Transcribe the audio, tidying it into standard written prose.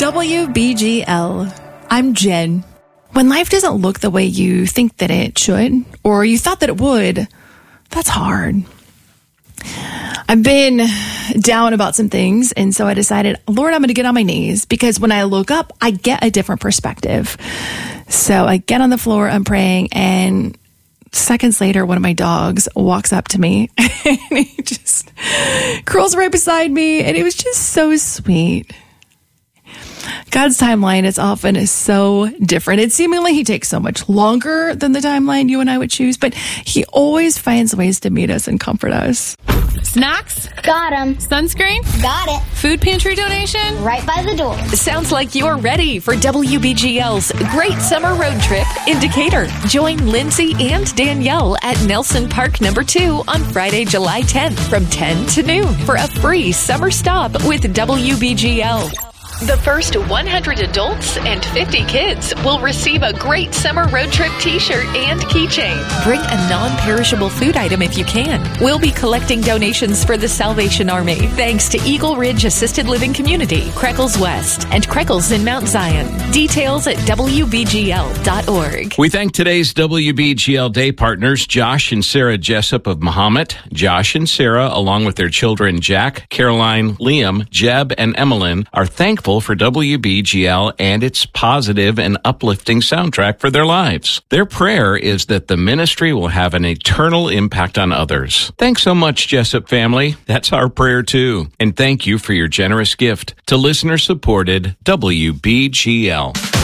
WBGL. I'm Jen. When life doesn't look the way you think that it should, or you thought that it would, that's hard. I've been down about some things, and so I decided, Lord, I'm going to get on my knees, because when I look up, I get a different perspective. So I get on the floor, I'm praying, and seconds later, one of my dogs walks up to me, and he just curls right beside me, and it was just so sweet. God's timeline is often so different. It seemingly he takes so much longer than the timeline you and I would choose, but he always finds ways to meet us and comfort us. Snacks? Got 'em. Sunscreen? Got it. Food pantry donation? Right by the door. Sounds like you're ready for WBGL's Great Summer Road Trip in Decatur. Join Lindsay and Danielle at Nelson Park No. 2 on Friday, July 10th from 10 to noon for a free summer stop with WBGL. The first 100 adults and 50 kids will receive a Great Summer Road Trip t-shirt and keychain. Bring a non-perishable food item if you can. We'll be collecting donations for the Salvation Army, thanks to Eagle Ridge Assisted Living Community, Creckles West, and Creckles in Mount Zion. Details at WBGL.org. We thank today's WBGL Day partners, Josh and Sarah Jessup of Mahomet. Josh and Sarah, along with their children Jack, Caroline, Liam, Jeb, and Emmeline, are thankful for WBGL and its positive and uplifting soundtrack for their lives. Their prayer is that the ministry will have an eternal impact on others. Thanks so much, Jessup family. That's our prayer too. And thank you for your generous gift to listener-supported WBGL.